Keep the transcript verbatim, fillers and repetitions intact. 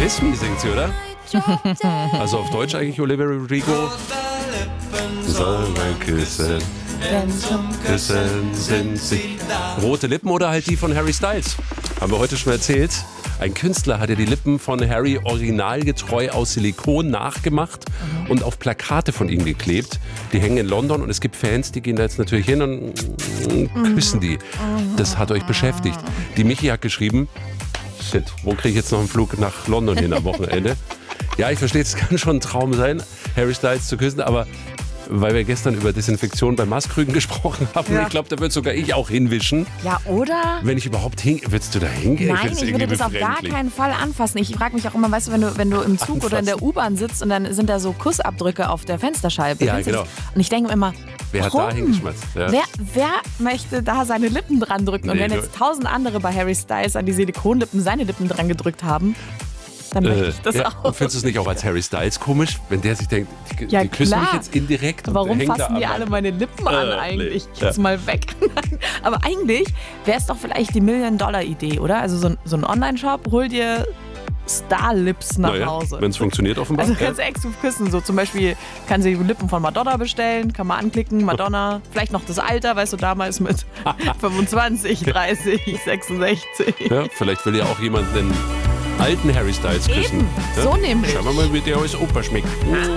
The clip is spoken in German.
Kiss Me singt sie, oder? Also auf Deutsch eigentlich Olivia Rodrigo. Soll mein Küssen, Küssen sind sie. Rote Lippen oder halt die von Harry Styles. Haben wir heute schon erzählt. Ein Künstler hat ja die Lippen von Harry originalgetreu aus Silikon nachgemacht mhm. und auf Plakate von ihm geklebt. Die hängen in London und es gibt Fans, die gehen da jetzt natürlich hin und küssen die. Das hat euch beschäftigt. Die Michi hat geschrieben, shit, wo kriege ich jetzt noch einen Flug nach London hin am Wochenende? Ja, ich verstehe, es kann schon ein Traum sein, Harry Styles zu küssen, aber weil wir gestern über Desinfektion bei Maßkrügen gesprochen haben, ja. Ich glaube, da würde sogar ich auch hinwischen. Ja, oder? Wenn ich überhaupt hin... Würdest du da hingehen? Nein, ich, ich würde das auf gar keinen Fall anfassen. Ich frage mich auch immer, weißt du, wenn du, wenn du im Zug anfassen. Oder in der U-Bahn sitzt und dann sind da so Kussabdrücke auf der Fensterscheibe. Ja, genau. Und ich denke mir immer, wer warum? hat da hingeschmatzt? Ja. Wer, wer möchte da seine Lippen dran drücken? Und nee, wenn jetzt tausend andere bei Harry Styles an die Silikonlippen seine Lippen dran gedrückt haben, dann möchte ich das äh, ja. auch. Und findest du es nicht auch als Harry Styles komisch, wenn der sich denkt, die, ja, die küssen klar. mich jetzt indirekt? Und warum hängt fassen da die an. alle meine Lippen an äh, eigentlich? Nee. Jetzt ja. mal weg. Aber eigentlich wäre es doch vielleicht die Million-Dollar-Idee, oder? Also so ein, so ein Online-Shop, hol dir Star-Lips nach naja, Hause. wenn es funktioniert offenbar. Also kannst du exklusiv küssen. So zum Beispiel kannst du die Lippen von Madonna bestellen, kann man anklicken, Madonna, vielleicht noch das Alter, weißt du, damals mit fünfundzwanzig, dreißig, sechsundsechzig. Ja, vielleicht will ja auch jemand einen alten Harry Styles küssen. Eben, ja? so nämlich. Schauen wir mal, wie der als Opa schmeckt.